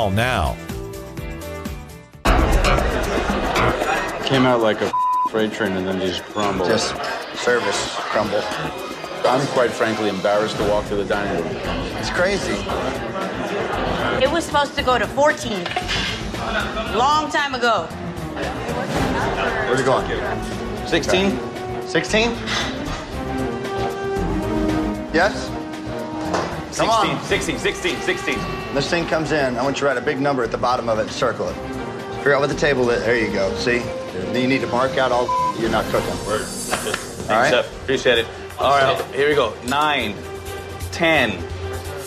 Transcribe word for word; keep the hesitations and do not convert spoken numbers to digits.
Call now. Came out like a freight train and then just crumbled. Just service crumble. I'm quite frankly embarrassed to walk to the dining room. It's crazy. It was supposed to go to fourteen. Long time ago. Where's it going? sixteen? sixteen? Yes? Come sixteen, on. sixteen, sixteen, sixteen. This thing comes in. I want you to write a big number at the bottom of it and circle it. Figure out what the table is. There you go. See? Then you need to mark out all you're not cooking. Word. Thanks, All right? Chef. Appreciate it. All right, here we go. Nine, ten,